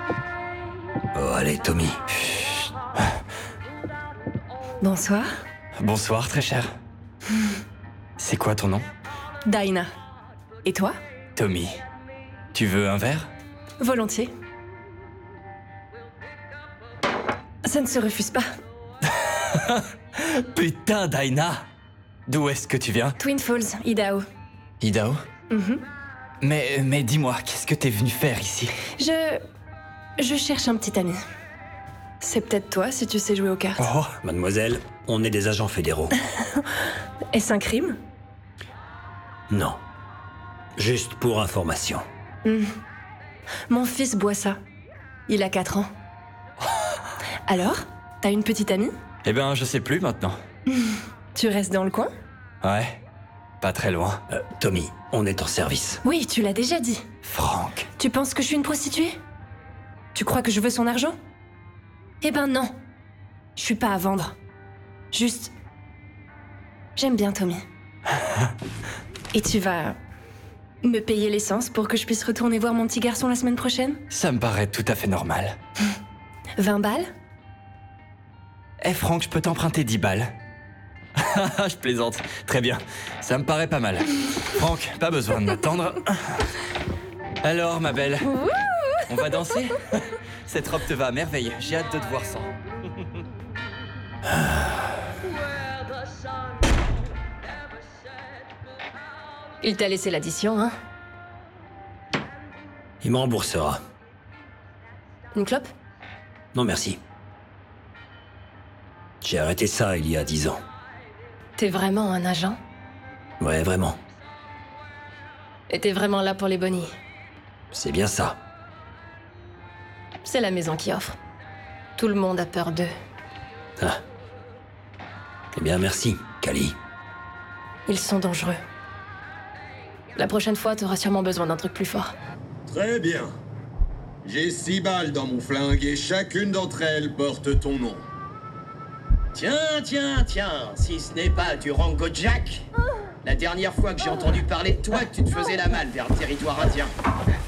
Oh, allez, Tommy. Bonsoir. Bonsoir, très cher. C'est quoi ton nom? Dinah. Et toi? Tommy. Tu veux un verre? Volontiers. Ça ne se refuse pas. Putain, Dinah! D'où est-ce que tu viens? Twin Falls, Idaho. Idaho? Mhm. Mais dis-moi, qu'est-ce que t'es venu faire ici? Je cherche un petit ami. C'est peut-être toi si tu sais jouer aux cartes. Oh, Mademoiselle, on est des agents fédéraux. Est-ce un crime? Non. Juste pour information. Mon fils boit ça. Il a 4 ans. Alors, t'as une petite amie? eh ben, je sais plus maintenant. Tu restes dans le coin? Ouais, pas très loin. Tommy, on est en service. Oui, tu l'as déjà dit. Franck. Tu penses que je suis une prostituée? Tu crois que je veux son argent? Eh ben non. Je suis pas à vendre. Juste... J'aime bien Tommy. Et tu vas... me payer l'essence pour que je puisse retourner voir mon petit garçon la semaine prochaine? Ça me paraît tout à fait normal. 20 balles? Eh Franck, je peux t'emprunter 10 balles. Je plaisante. Très bien. Ça me paraît pas mal. Franck, pas besoin de m'attendre. Alors, ma belle, on va danser? Cette robe te va à merveille. J'ai hâte de te voir sans. Il t'a laissé l'addition, hein? Il me remboursera. Une clope? Non, merci. J'ai arrêté ça il y a 10 ans. T'es vraiment un agent? Ouais, vraiment. Et t'es vraiment là pour les bonnies? C'est bien ça. C'est la maison qui offre. Tout le monde a peur d'eux. Ah. Eh bien, merci, Kali. Ils sont dangereux. La prochaine fois, t'auras sûrement besoin d'un truc plus fort. Très bien. J'ai 6 balles dans mon flingue et chacune d'entre elles porte ton nom. Tiens, si ce n'est pas du Rango Jack. La dernière fois que j'ai entendu parler de toi, tu te faisais la malle vers le territoire indien.